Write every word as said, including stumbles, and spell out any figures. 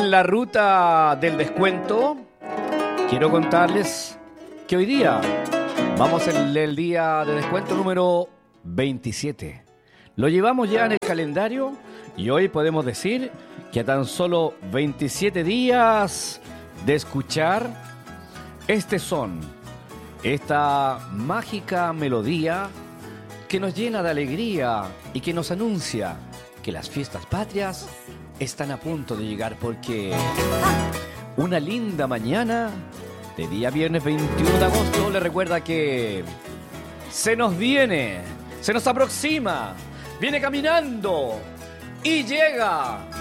En la ruta del descuento, quiero contarles que hoy día vamos en el día de descuento número veintisiete. Lo llevamos ya en el calendario y hoy podemos decir que a tan solo veintisiete días de escuchar este son, esta mágica melodía que nos llena de alegría y que nos anuncia que las fiestas patrias están a punto de llegar, porque una linda mañana de día viernes veintiuno de agosto le recuerda que se nos viene, se nos aproxima, viene caminando y llega